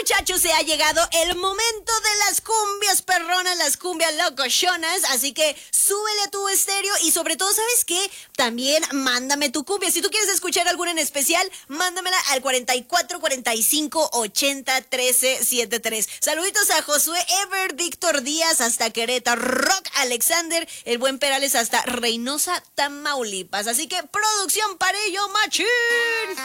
muchachos, se ha llegado el momento de las cumbias perronas, las cumbias locochonas, así que súbele a tu estéreo y sobre todo, ¿sabes qué? También mándame tu cumbia. Si tú quieres escuchar alguna en especial, mándamela al 44 45 80 13 73. Saluditos a Josué Ever, Víctor Díaz hasta Querétaro, Rock Alexander, el buen Perales hasta Reynosa, Tamaulipas. Así que producción para ello, machín.